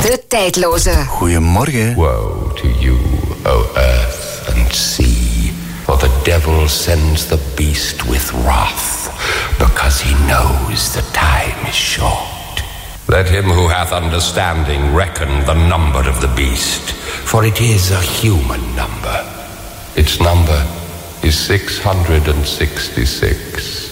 De tijdloze. Goedemorgen. Woe to you, O earth and sea, for the devil sends the beast with wrath, because he knows the time is short. Let him who hath understanding reckon the number of the beast, for it is a human number. Its number is 666.